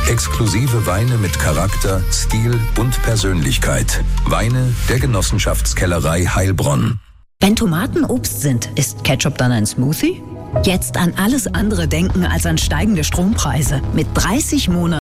Exklusive Weine mit Charakter, Stil und Persönlichkeit. Weine der Genossenschaftskellerei Heilbronn. Wenn Tomaten Obst sind, ist Ketchup dann ein Smoothie? Jetzt an alles andere denken als an steigende Strompreise. Mit 30 Monaten